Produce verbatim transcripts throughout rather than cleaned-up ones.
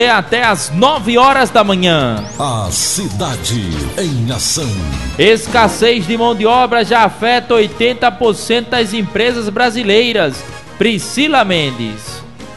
Até às nove horas da manhã. A cidade em ação. Escassez de mão de obra já afeta oitenta por cento das empresas brasileiras. Priscila Mendes.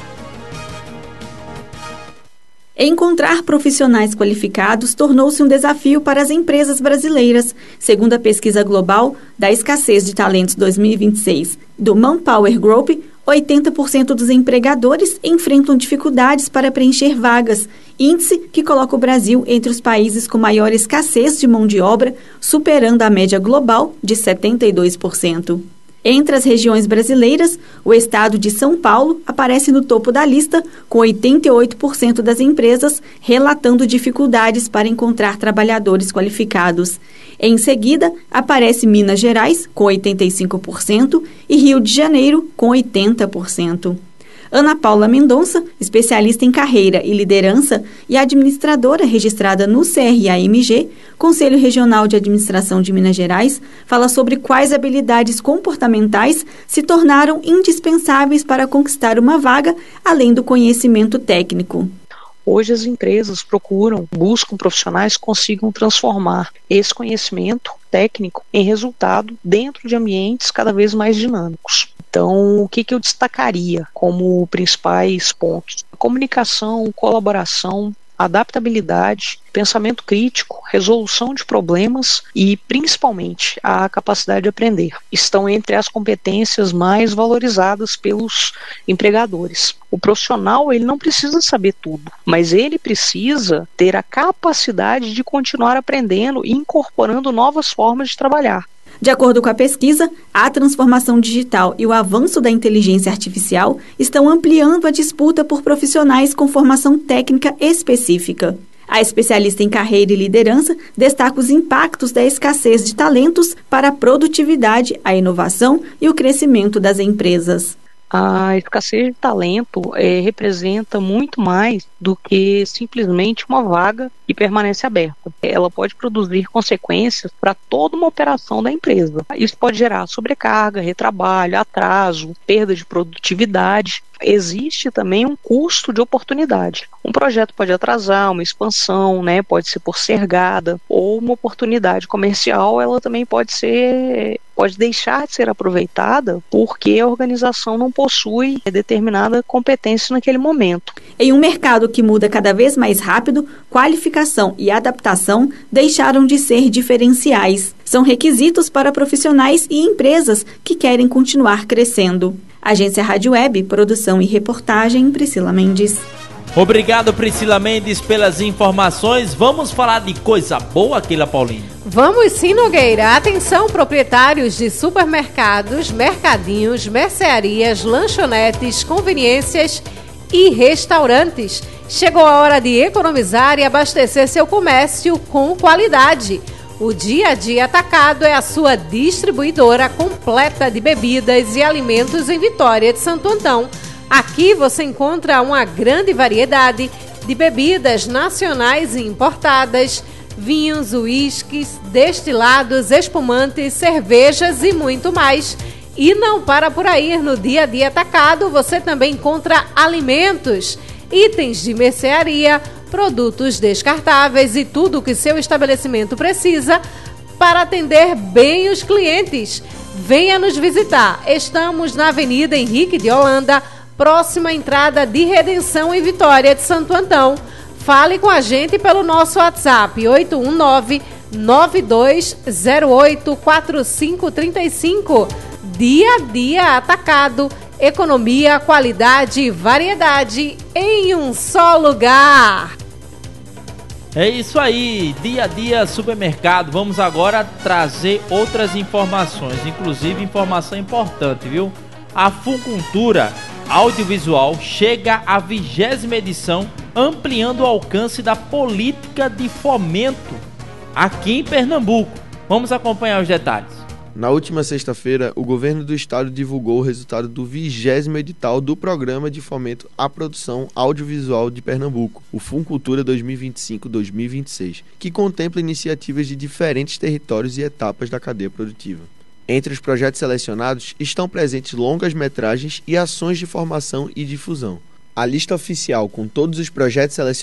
Encontrar profissionais qualificados tornou-se um desafio para as empresas brasileiras, segundo a pesquisa global da escassez de talentos dois mil e vinte e seis do Manpower Group. oitenta por cento dos empregadores enfrentam dificuldades para preencher vagas, índice que coloca o Brasil entre os países com maior escassez de mão de obra, superando a média global de setenta e dois por cento. Entre as regiões brasileiras, o estado de São Paulo aparece no topo da lista, com oitenta e oito por cento das empresas relatando dificuldades para encontrar trabalhadores qualificados. Em seguida, aparece Minas Gerais, com oitenta e cinco por cento, e Rio de Janeiro, com oitenta por cento. Ana Paula Mendonça, especialista em carreira e liderança e administradora registrada no C R A M G, Conselho Regional de Administração de Minas Gerais, fala sobre quais habilidades comportamentais se tornaram indispensáveis para conquistar uma vaga, além do conhecimento técnico. Hoje as empresas procuram, buscam profissionais que consigam transformar esse conhecimento técnico em resultado dentro de ambientes cada vez mais dinâmicos. Então, o que, que eu destacaria como principais pontos? Comunicação, colaboração, adaptabilidade, pensamento crítico, resolução de problemas e, principalmente, a capacidade de aprender. Estão entre as competências mais valorizadas pelos empregadores. O profissional, ele não precisa saber tudo, mas ele precisa ter a capacidade de continuar aprendendo e incorporando novas formas de trabalhar. De acordo com a pesquisa, a transformação digital e o avanço da inteligência artificial estão ampliando a disputa por profissionais com formação técnica específica. A especialista em carreira e liderança destaca os impactos da escassez de talentos para a produtividade, a inovação e o crescimento das empresas. A escassez de talento é, representa muito mais do que simplesmente uma vaga que permanece aberta. Ela pode produzir consequências para toda uma operação da empresa. Isso pode gerar sobrecarga, retrabalho, atraso, perda de produtividade. Existe também um custo de oportunidade. Um projeto pode atrasar, uma expansão, né, pode ser postergada, ou uma oportunidade comercial, ela também pode ser, pode deixar de ser aproveitada porque a organização não possui determinada competência naquele momento. Em um mercado que muda cada vez mais rápido, qualificação e adaptação deixaram de ser diferenciais. São requisitos para profissionais e empresas que querem continuar crescendo. Agência Rádio Web, produção e reportagem, Priscila Mendes. Obrigado, Priscila Mendes, pelas informações. Vamos falar de coisa boa, Keila Paulino? Vamos sim, Nogueira. Atenção, proprietários de supermercados, mercadinhos, mercearias, lanchonetes, conveniências e restaurantes. Chegou a hora de economizar e abastecer seu comércio com qualidade. O Dia a Dia Atacado é a sua distribuidora completa de bebidas e alimentos em Vitória de Santo Antão. Aqui você encontra uma grande variedade de bebidas nacionais e importadas, vinhos, uísques, destilados, espumantes, cervejas e muito mais. E não para por aí, no Dia a Dia Atacado você também encontra alimentos, itens de mercearia, produtos descartáveis e tudo o que seu estabelecimento precisa para atender bem os clientes. Venha nos visitar. Estamos na Avenida Henrique de Holanda, próxima à entrada de Redenção em Vitória de Santo Antão. Fale com a gente pelo nosso WhatsApp oito um nove, nove dois zero oito, quatro cinco três cinco. Dia a Dia Atacado. Economia, qualidade e variedade em um só lugar. É isso aí, Dia a Dia Supermercado. Vamos agora trazer outras informações, inclusive informação importante, viu? A Funcultura Audiovisual chega à vigésima edição, ampliando o alcance da política de fomento aqui em Pernambuco. Vamos acompanhar os detalhes. Na última sexta-feira, o governo do estado divulgou o resultado do vigésimo edital do Programa de Fomento à Produção Audiovisual de Pernambuco, o Funcultura dois mil e vinte e cinco a dois mil e vinte e seis, que contempla iniciativas de diferentes territórios e etapas da cadeia produtiva. Entre os projetos selecionados estão presentes longas-metragens e ações de formação e difusão. A lista oficial com todos os projetos selecionados